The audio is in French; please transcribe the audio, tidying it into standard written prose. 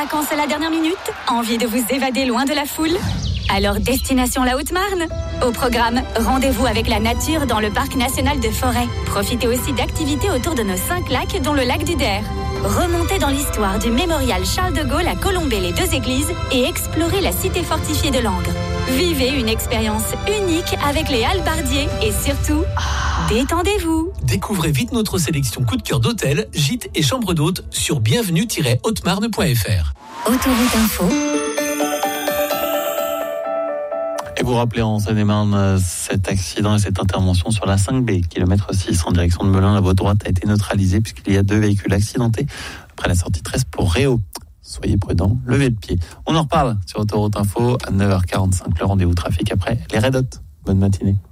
Vacances à la dernière minute? Envie de vous évader loin de la foule? Alors destination la Haute-Marne. Au programme, rendez-vous avec la nature dans le parc national de Forêt. Profitez aussi d'activités autour de nos 5 lacs dont le lac du Der. Remontez dans l'histoire du mémorial Charles de Gaulle à Colombey-les-Deux-Églises et explorez la cité fortifiée de Langres. Vivez une expérience unique avec les hallebardiers et surtout, détendez-vous. Découvrez vite notre sélection coup de cœur d'hôtels, gîtes et chambres d'hôtes sur bienvenue-haute-marne.fr. Autoroute Info. Et vous rappelez en Seine-et-Marne cet accident et cette intervention sur la 5B, kilomètre 6 en direction de Melun. La voie droite a été neutralisée puisqu'il y a 2 véhicules accidentés après la sortie 13 pour Réau. Soyez prudents, levez le pied. On en reparle sur Autoroute Info à 9h45, le rendez-vous trafic après les Red Hot. Bonne matinée.